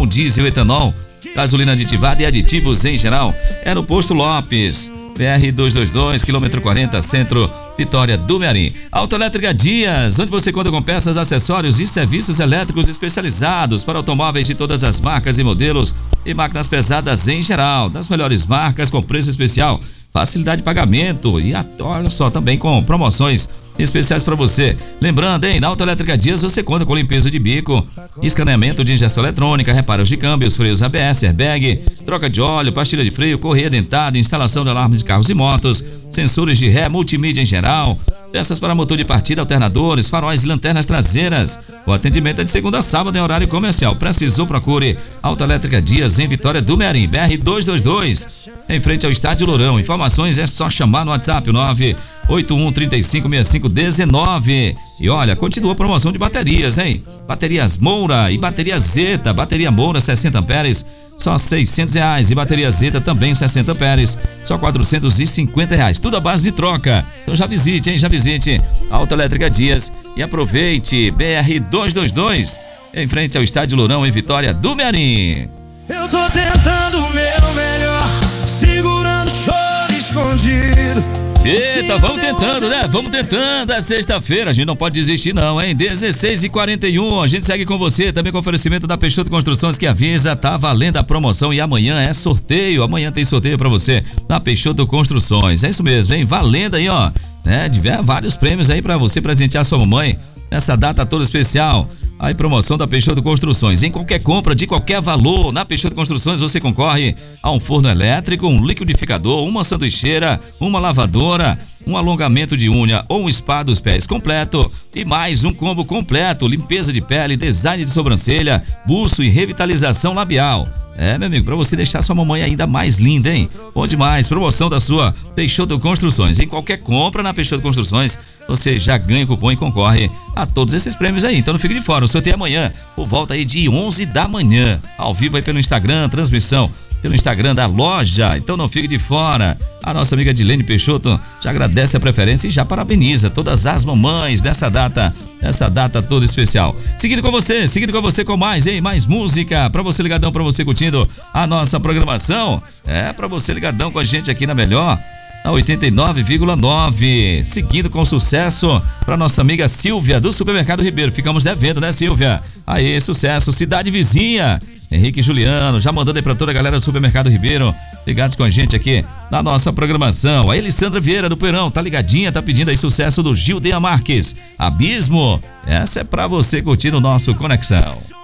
com diesel, etanol, gasolina aditivada e aditivos em geral. É no Posto Lopes, PR 222, quilômetro 40, Centro, Vitória do Mearim. Autoelétrica Dias, onde você conta com peças, acessórios e serviços elétricos especializados para automóveis de todas as marcas e modelos e máquinas pesadas em geral, das melhores marcas com preço especial, facilidade de pagamento e olha só, também com promoções especiais para você. Lembrando, na Autoelétrica Dias você conta com limpeza de bico, escaneamento de injeção eletrônica, reparos de câmbios, freios ABS, airbag, troca de óleo, pastilha de freio, correia dentada, instalação de alarme de carros e motos, sensores de ré, multimídia em geral, peças para motor de partida, alternadores, faróis e lanternas traseiras. O atendimento é de segunda a sábado em horário comercial. Precisou, procure Autoelétrica Dias em Vitória do Mearim, BR 222, em frente ao Estádio Lourão. Informações é só chamar no WhatsApp 981356519. E olha, continua a promoção de baterias, Baterias Moura e bateria Zeta. Bateria Moura 60 amperes, só R$600, e bateria Zeta também 60 amperes, só R$450. Tudo à base de troca. Então já visite, já visite Autoelétrica Dias e aproveite. BR 222, em frente ao Estádio Lourão, em Vitória do Mearim. Eu tô tentando o meu melhor, segurando o choro escondido. Eita, vamos tentando, né? Vamos tentando. É sexta-feira, a gente não pode desistir não, 16h41, a gente segue com você, também com oferecimento da Peixoto Construções, que avisa, tá valendo a promoção e amanhã é sorteio. Amanhã tem sorteio pra você na Peixoto Construções. É isso mesmo, valendo aí, tiver vários prêmios aí pra você presentear sua mamãe nessa data toda especial. Aí, promoção da Peixoto Construções. Em qualquer compra de qualquer valor, na Peixoto Construções você concorre a um forno elétrico, um liquidificador, uma sanduicheira, uma lavadora, um alongamento de unha ou um spa dos pés completo e mais um combo completo: limpeza de pele, design de sobrancelha, buço e revitalização labial. Meu amigo, pra você deixar sua mamãe ainda mais linda, Bom demais, promoção da sua Peixoto Construções. Em qualquer compra na Peixoto Construções, você já ganha cupom e concorre a todos esses prêmios aí. Então não fique de fora, o sorteio é amanhã, por volta aí de 11 da manhã, ao vivo aí pelo Instagram, transmissão pelo Instagram da loja. Então não fique de fora. A nossa amiga Dilene Peixoto já agradece a preferência e já parabeniza todas as mamães nessa data toda especial. Seguindo com você com mais música pra você ligadão, pra você curtindo a nossa programação. Pra você ligadão com a gente aqui na Melhor, a 89,9. Seguindo com sucesso pra nossa amiga Silvia do Supermercado Ribeiro. Ficamos devendo, né, Silvia? Aí, sucesso. Cidade Vizinha, Henrique e Juliano, já mandando aí pra toda a galera do Supermercado Ribeiro, ligados com a gente aqui na nossa programação. A Elisandra Vieira do Poeirão, tá ligadinha, tá pedindo aí sucesso do Gildeia Marques, Abismo. Essa é pra você curtir o nosso Conexão.